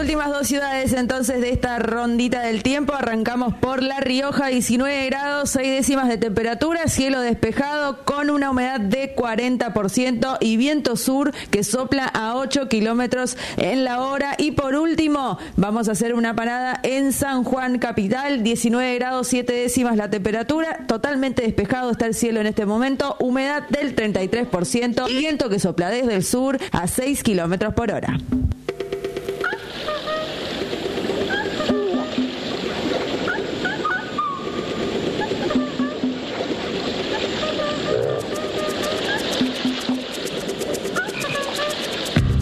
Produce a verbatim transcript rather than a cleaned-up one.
últimas dos ciudades entonces de esta rondita del tiempo. Arrancamos por La Rioja, diecinueve grados, seis décimas de temperatura, cielo despejado con una humedad de cuarenta por ciento y viento sur que sopla a ocho kilómetros en la hora. Y por último, vamos a hacer una parada en San Juan capital, diecinueve grados, siete décimas la temperatura, totalmente despejado está el cielo en este momento, humedad del treinta y tres por ciento y viento que sopla desde el sur a seis kilómetros por hora.